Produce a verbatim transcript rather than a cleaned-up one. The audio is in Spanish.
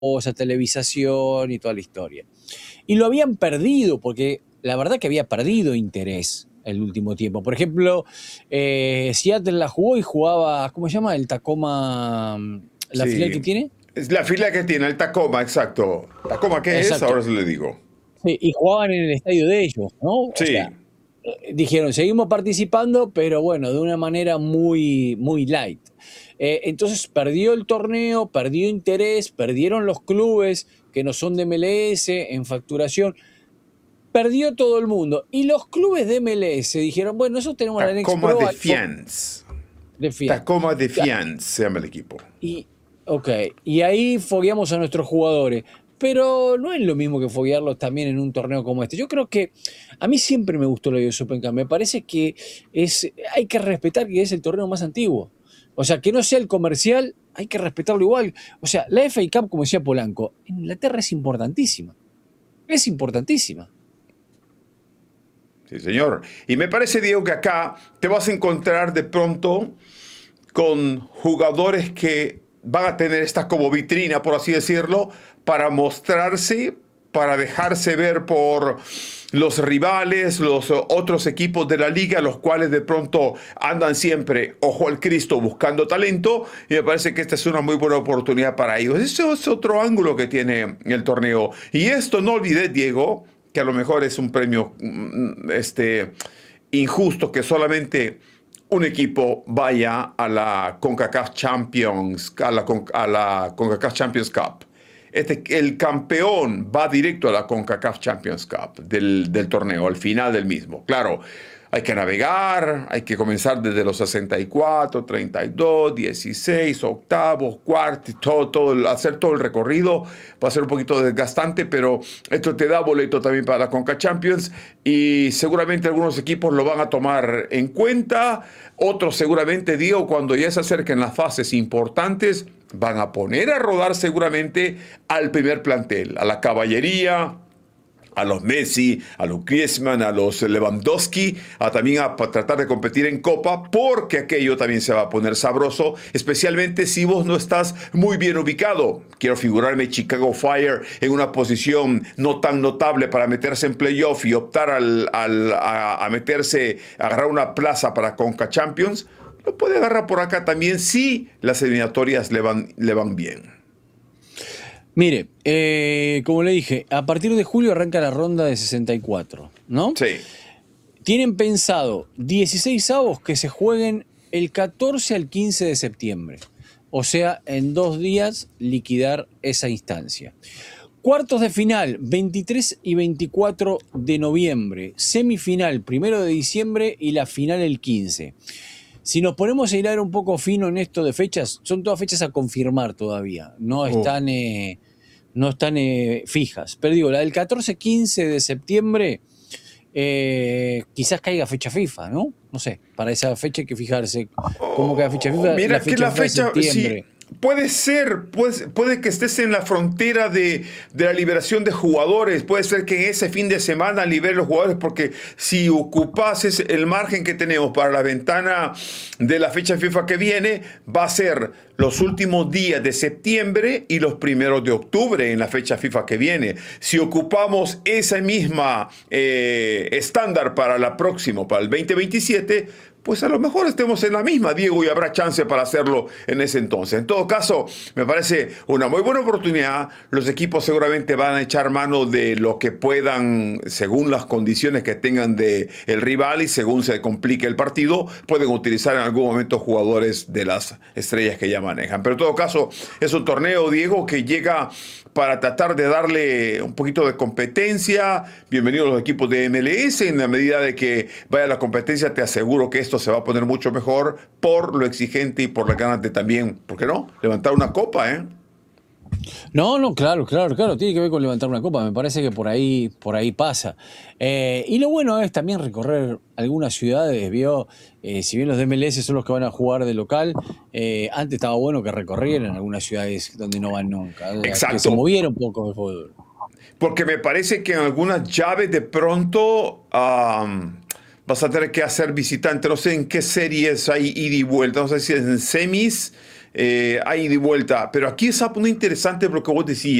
cosa, televisación y toda la historia. Y lo habían perdido, porque la verdad que había perdido interés el último tiempo. Por ejemplo, eh, Seattle la jugó y jugaba, ¿cómo se llama? El Tacoma, la final que Sí, tiene. es la fila que tiene el Tacoma, exacto. ¿Tacoma qué es? Exacto. Ahora se le digo. Sí, y jugaban en el estadio de ellos, ¿no? O sea, Sí. eh, dijeron, seguimos participando, pero bueno, de una manera muy, muy light. Eh, entonces perdió el torneo, perdió interés, perdieron los clubes que no son de M L S en facturación, perdió todo el mundo. Y los clubes de M L S dijeron, bueno, nosotros tenemos la Next Tacoma Pro, hay for- Defiance. Defiant. Tacoma Ya, Defiance se llama el equipo. Y, ok, y ahí fogueamos a nuestros jugadores. Pero no es lo mismo que foguearlos también en un torneo como este. Yo creo que a mí siempre me gustó la U S Open Cup. Me parece que es, hay que respetar que es el torneo más antiguo. O sea, que no sea el comercial, hay que respetarlo igual. O sea, la F A Cup, como decía Polanco, en Inglaterra es importantísima. Es importantísima. Sí, señor. Y me parece, Diego, que acá te vas a encontrar de pronto con jugadores que van a tener esta como vitrina, por así decirlo, para mostrarse, para dejarse ver por los rivales, los otros equipos de la liga, los cuales de pronto andan siempre, ojo al Cristo, buscando talento, y me parece que esta es una muy buena oportunidad para ellos. Ese es otro ángulo que tiene el torneo. Y esto no olvides, Diego, que a lo mejor es un premio este, injusto, que solamente un equipo vaya a la CONCACAF Champions, a la, a la CONCACAF Champions Cup. Este, el campeón va directo a la CONCACAF Champions Cup del, del torneo, al final del mismo. Claro, hay que navegar, hay que comenzar desde los sesenta y cuatro, treinta y dos, dieciséis, octavos, cuartos, todo, todo, hacer todo el recorrido va a ser un poquito desgastante, pero esto te da boleto también para la CONCACAF Champions y seguramente algunos equipos lo van a tomar en cuenta, otros seguramente, digo, cuando ya se acerquen las fases importantes, van a poner a rodar seguramente al primer plantel, a la caballería, a los Messi, a los Griezmann, a los Lewandowski, a también a, a tratar de competir en Copa, porque aquello también se va a poner sabroso, especialmente si vos no estás muy bien ubicado. Quiero figurarme Chicago Fire en una posición no tan notable para meterse en playoff y optar al, al, a, a meterse, a agarrar una plaza para Conca Champions. Lo puede agarrar por acá también si las eliminatorias le van, le van bien. Mire, eh, como le dije, a partir de julio arranca la ronda de sesenta y cuatro, ¿no? Sí. Tienen pensado dieciséis avos que se jueguen el catorce al quince de septiembre. O sea, en dos días liquidar esa instancia. Cuartos de final, veintitrés y veinticuatro de noviembre. Semifinal, primero de diciembre y la final el quince. Si nos ponemos a hilar un poco fino en esto de fechas, son todas fechas a confirmar todavía. No Oh. están, eh, no están eh, fijas. Pero digo, la del catorce quince de septiembre, eh, quizás caiga fecha FIFA, ¿no? No sé, para esa fecha hay que fijarse. ¿Cómo queda fecha Oh, FIFA? La mira que fecha la FIFA de fecha, sí, septiembre. puede ser, puede, puede que estés en la frontera de, de la liberación de jugadores, puede ser que en ese fin de semana libere los jugadores, porque si ocupas ese- el margen que tenemos para la ventana de la fecha FIFA que viene, va a ser los últimos días de septiembre y los primeros de octubre en la fecha FIFA que viene. Si ocupamos esa misma eh, estándar para la próxima, para el veinte veintisiete, pues a lo mejor estemos en la misma, Diego, y habrá chance para hacerlo en ese entonces. En todo caso, me parece una muy buena oportunidad. Los equipos seguramente van a echar mano de lo que puedan, según las condiciones que tengan de el rival y según se complique el partido, pueden utilizar en algún momento jugadores de las estrellas que ya manejan. Pero en todo caso, es un torneo, Diego, que llega para tratar de darle un poquito de competencia. Bienvenidos los equipos de M L S. En la medida de que vaya la competencia, te aseguro que esto se va a poner mucho mejor por lo exigente y por las ganas de también, ¿por qué no? Levantar una copa, ¿eh? No, no, claro, claro, claro, tiene que ver con levantar una copa, me parece que por ahí, por ahí pasa. Eh, y lo bueno es también recorrer algunas ciudades, vio, eh, si bien los de M L S son los que van a jugar de local, eh, antes estaba bueno que recorrieran algunas ciudades donde no van nunca, que se Exacto. moviera un poco el fútbol. Porque me parece que en algunas llaves de pronto um, vas a tener que hacer visitante. No sé en qué series hay ida y vuelta. No sé si es en semis, eh, ahí de vuelta. Pero aquí está muy interesante lo que vos decías.